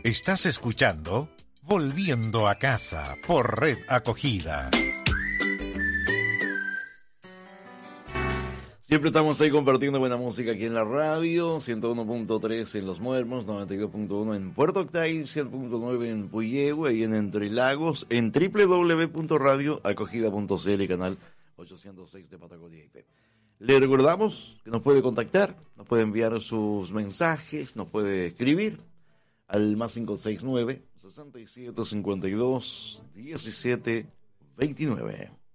Estás escuchando Volviendo a Casa por Red Acogida. Siempre estamos ahí compartiendo buena música aquí en la radio, 101.3 en Los Muermos, 92.1 en Puerto Octay, 100.9 en Puyehue y en Entre Lagos, en www.radioacogida.cl, canal 806 de Patagonia IP. Le recordamos que nos puede contactar, nos puede enviar sus mensajes, nos puede escribir al más 569 6752 1729.